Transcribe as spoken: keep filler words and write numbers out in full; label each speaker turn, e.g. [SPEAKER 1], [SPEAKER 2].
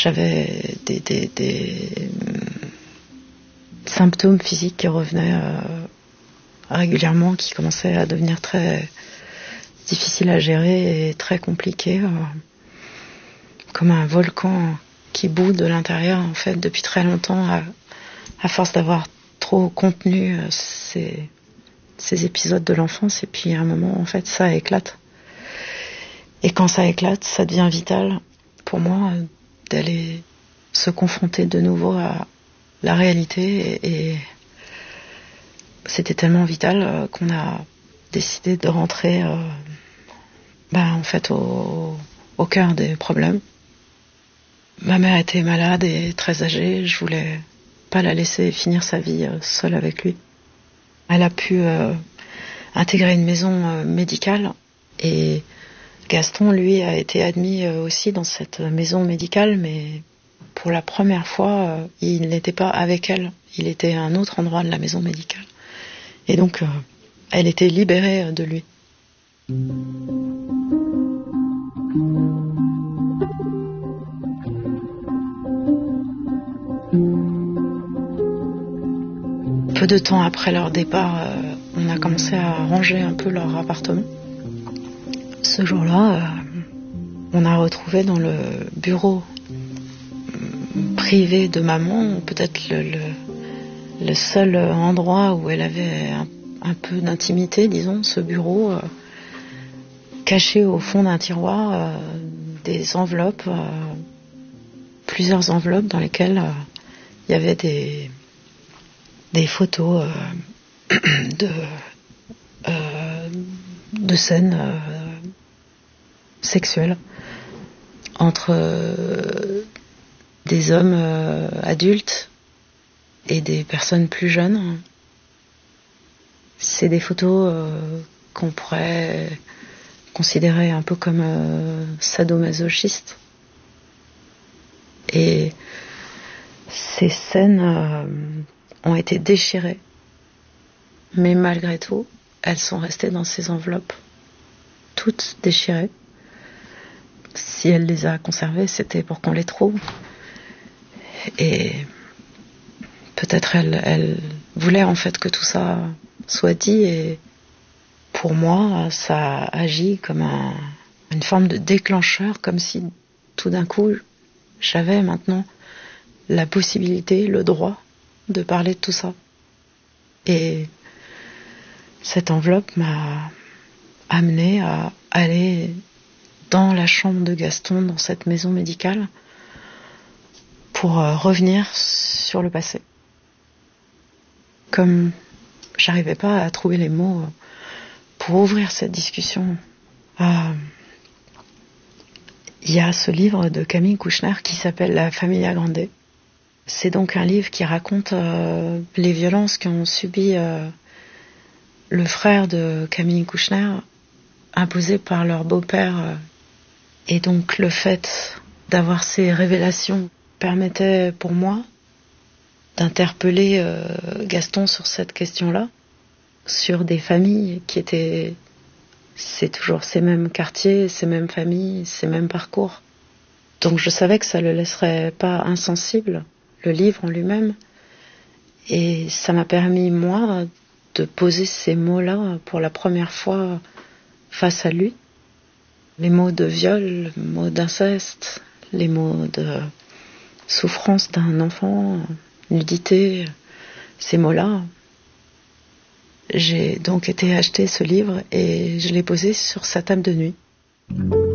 [SPEAKER 1] J'avais des, des, des symptômes physiques qui revenaient euh, régulièrement, qui commençaient à devenir très difficiles à gérer et très compliqués, euh, comme un volcan qui bout de l'intérieur en fait depuis très longtemps, à, à force d'avoir trop contenu euh, ces, ces épisodes de l'enfance, et puis à un moment en fait ça éclate. Et quand ça éclate, ça devient vital pour moi euh, d'aller se confronter de nouveau à la réalité, et, et c'était tellement vital euh, qu'on a décidé de rentrer euh, bah, en fait au, au cœur des problèmes. Ma mère était malade et très âgée, je voulais pas la laisser finir sa vie euh, seule avec lui. Elle a pu euh, intégrer une maison euh, médicale, et Gaston, lui, a été admis euh, aussi dans cette maison médicale, mais pour la première fois, euh, il n'était pas avec elle, il était à un autre endroit de la maison médicale. Et donc, euh, elle était libérée euh, de lui. Peu de temps après leur départ, euh, on a commencé à ranger un peu leur appartement. Ce jour-là, euh, on a retrouvé dans le bureau privé de maman, peut-être le, le, le seul endroit où elle avait un, un peu d'intimité, disons, ce bureau, euh, caché au fond d'un tiroir, euh, des enveloppes, euh, plusieurs enveloppes dans lesquelles euh, il y avait des, des photos euh, de, euh, de scènes euh, sexuelles entre euh, des hommes euh, adultes et des personnes plus jeunes. C'est des photos euh, qu'on pourrait considérer un peu comme euh, sadomasochistes. Et ces scènes euh, ont été déchirées. Mais malgré tout, elles sont restées dans ces enveloppes, toutes déchirées. Si elle les a conservées, c'était pour qu'on les trouve. Et peut-être elle, elle voulait en fait que tout ça soit dit, et pour moi, ça agit comme un, une forme de déclencheur, comme si tout d'un coup, j'avais maintenant la possibilité, le droit de parler de tout ça. Et cette enveloppe m'a amenée à aller dans la chambre de Gaston, dans cette maison médicale, pour euh, revenir sur le passé. Comme j'arrivais pas à trouver les mots pour ouvrir cette discussion, euh, il y a ce livre de Camille Kouchner qui s'appelle La Familia Grande. C'est donc un livre qui raconte euh, les violences qu'ont subies euh, le frère de Camille Kouchner, imposées par leur beau-père. Euh, et donc le fait d'avoir ces révélations permettait pour moi d'interpeller euh, Gaston sur cette question-là, sur des familles qui étaient... C'est toujours ces mêmes quartiers, ces mêmes familles, ces mêmes parcours. Donc je savais que ça ne le laisserait pas insensible, le livre en lui-même. Et ça m'a permis, moi, de poser ces mots-là pour la première fois face à lui. Les mots de viol, les mots d'inceste, les mots de souffrance d'un enfant, nudité, ces mots-là. J'ai donc été acheter ce livre et je l'ai posé sur sa table de nuit.